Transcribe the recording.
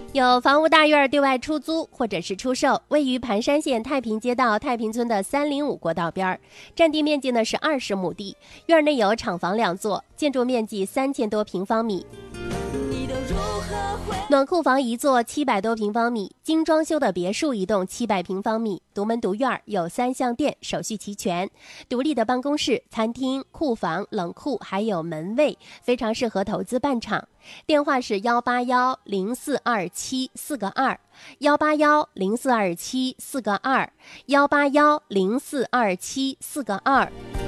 有房屋大院对外出租或者是出售，位于盘山县太平街道太平村的305国道边，占地面积呢是20亩地，院内有厂房2座，建筑面积3000多平方米。暖库房1座700多平方米，精装修的别墅1栋700平方米，独门独院，有3项电，手续齐全，独立的办公室、餐厅、库房、冷库还有门卫，非常适合投资办厂。电话是181042742，181042742，181042742。